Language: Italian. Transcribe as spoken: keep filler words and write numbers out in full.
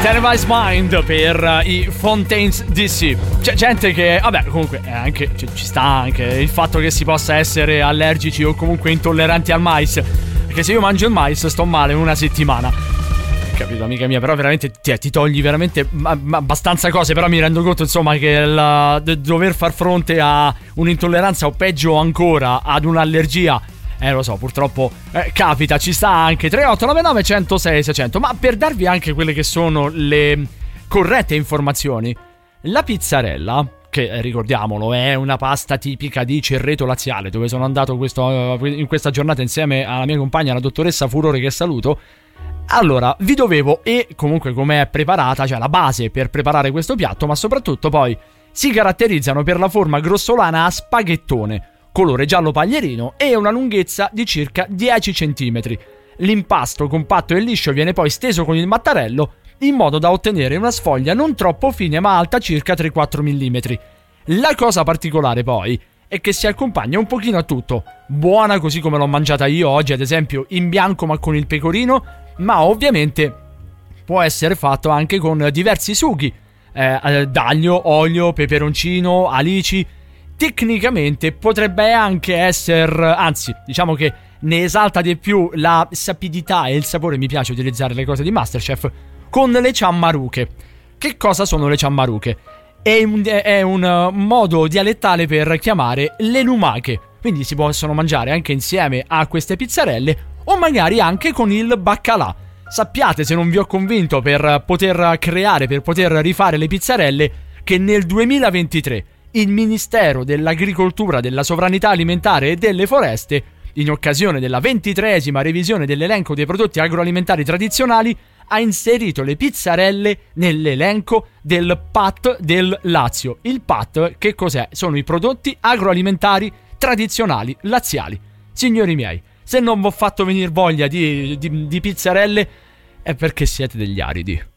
Televised Mind per i Fontaines D C. C'è gente che, vabbè, comunque è anche, cioè, ci sta anche il fatto che si possa essere allergici o comunque intolleranti al mais, perché se io mangio il mais sto male una settimana. Capito, amica mia, però veramente ti, ti togli veramente ma, ma abbastanza cose. Però mi rendo conto, insomma, che la, de, dover far fronte a un'intolleranza o peggio ancora ad un'allergia, Eh lo so, purtroppo eh, capita, ci sta anche. Tre otto nove nove uno zero sei sei zero zero. Ma per darvi anche quelle che sono le corrette informazioni, la pizzarella, che eh, ricordiamolo è una pasta tipica di Cerreto Laziale, dove sono andato questo, in questa giornata insieme alla mia compagna, la dottoressa Furore, che saluto. Allora, vi dovevo, e comunque com'è preparata, cioè la base per preparare questo piatto, ma soprattutto poi si caratterizzano per la forma grossolana a spaghettone, colore giallo paglierino e una lunghezza di circa dieci centimetri. L'impasto compatto e liscio viene poi steso con il mattarello in modo da ottenere una sfoglia non troppo fine ma alta circa tre quattro millimetri. La cosa particolare poi è che si accompagna un pochino a tutto. Buona così come l'ho mangiata io oggi, ad esempio in bianco ma con il pecorino, ma ovviamente può essere fatto anche con diversi sughi, eh, d'aglio, olio, peperoncino, alici. Tecnicamente potrebbe anche essere, anzi diciamo che ne esalta di più la sapidità e il sapore, mi piace utilizzare le cose di Masterchef, con le ciammaruche. Che cosa sono le ciammaruche? È un, è un modo dialettale per chiamare le lumache, quindi si possono mangiare anche insieme a queste pizzarelle o magari anche con il baccalà. Sappiate, se non vi ho convinto, per poter creare, per poter rifare le pizzarelle, che nel duemilaventitré il Ministero dell'Agricoltura, della Sovranità Alimentare e delle Foreste, in occasione della ventitreesima revisione dell'elenco dei prodotti agroalimentari tradizionali, ha inserito le pizzarelle nell'elenco del P A T del Lazio. Il P A T che cos'è? Sono i prodotti agroalimentari tradizionali laziali. Signori miei, se non vi ho fatto venire voglia di, di, di pizzarelle è perché siete degli aridi.